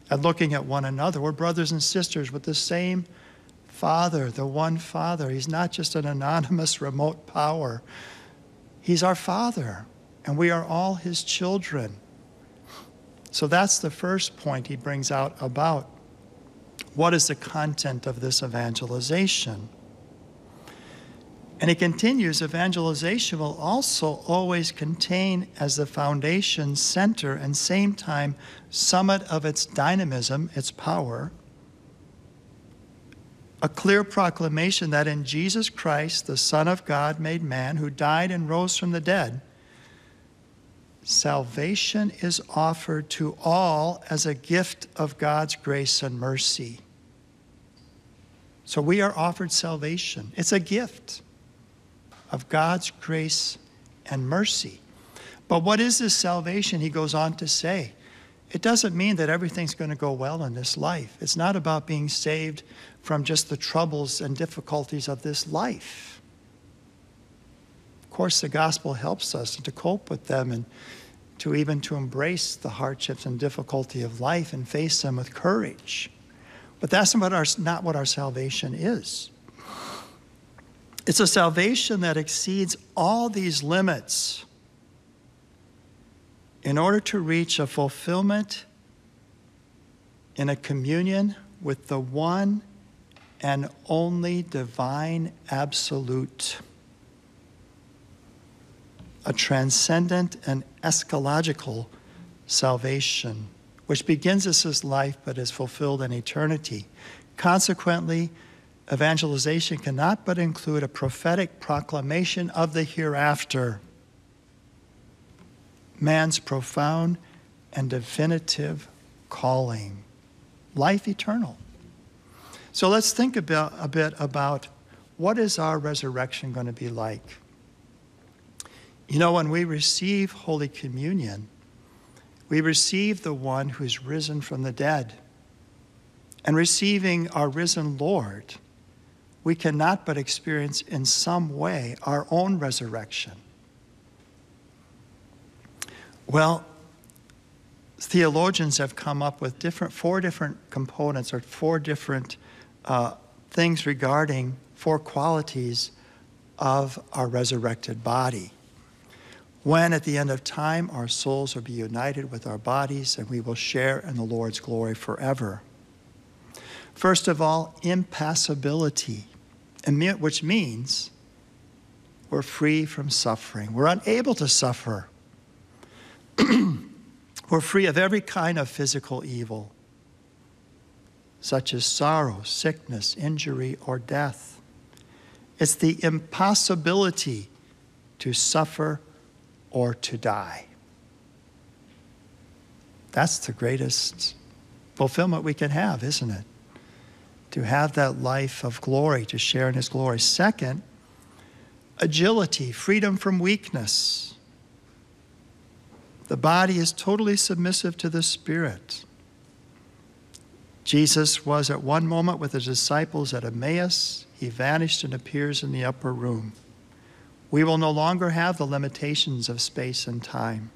and looking at one another. We're brothers and sisters with the same Father, the one Father. He's not just an anonymous remote power. He's our Father, and we are all his children. So that's the first point he brings out about what is the content of this evangelization. And he continues, evangelization will also always contain as the foundation, center, and same time summit of its dynamism, its power, a clear proclamation that in Jesus Christ, the Son of God made man, who died and rose from the dead, salvation is offered to all as a gift of God's grace and mercy. So we are offered salvation. It's a gift of God's grace and mercy. But what is this salvation? He goes on to say, it doesn't mean that everything's going to go well in this life. It's not about being saved from just the troubles and difficulties of this life. Of course, the gospel helps us to cope with them and to embrace the hardships and difficulty of life and face them with courage. But that's not what our salvation is. It's a salvation that exceeds all these limits in order to reach a fulfillment in a communion with the one and only divine absolute, a transcendent and eschatological salvation, which begins as this life but is fulfilled in eternity. Consequently, evangelization cannot but include a prophetic proclamation of the hereafter, man's profound and definitive calling, life eternal. So let's think a bit about what is our resurrection going to be like. You know, when we receive Holy Communion, we receive the one who's risen from the dead. And receiving our risen Lord, we cannot but experience in some way our own resurrection. Well, theologians have come up with four different components or four different things regarding four qualities of our resurrected body. When at the end of time our souls will be united with our bodies and we will share in the Lord's glory forever. First of all, impassibility, which means we're free from suffering. We're unable to suffer. We're free of every kind of physical evil, such as sorrow, sickness, injury, or death. It's the impossibility to suffer or to die. That's the greatest fulfillment we can have, isn't it? To have that life of glory, to share in his glory. Second, agility, freedom from weakness. The body is totally submissive to the Spirit. Jesus was at one moment with his disciples at Emmaus. He vanished and appears in the upper room. We will no longer have the limitations of space and time.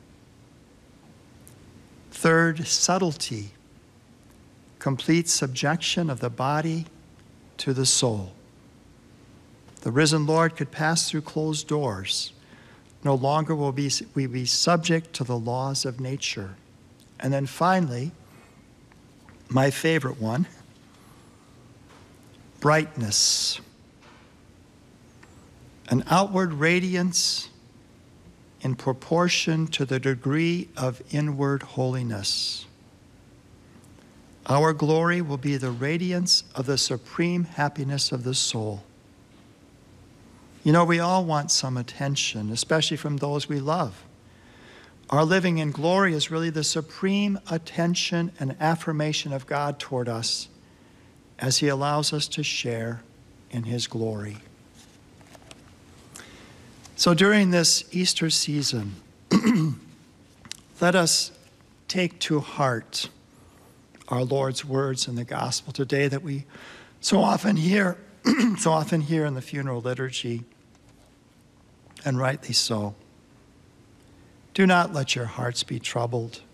Third, subtlety, complete subjection of the body to the soul. The risen Lord could pass through closed doors. No longer will we be subject to the laws of nature. And then finally, my favorite one, brightness. An outward radiance in proportion to the degree of inward holiness. Our glory will be the radiance of the supreme happiness of the soul. You know, we all want some attention, especially from those we love. Our living in glory is really the supreme attention and affirmation of God toward us as he allows us to share in his glory. So during this Easter season, let us take to heart our Lord's words in the gospel today that we so often hear in the funeral liturgy, and rightly so. Do not let your hearts be troubled.